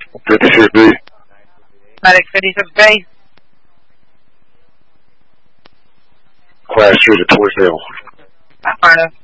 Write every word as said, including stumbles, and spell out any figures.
fifty-six B. Medic fifty-six B. Class three to twenty-seven. Affirmative.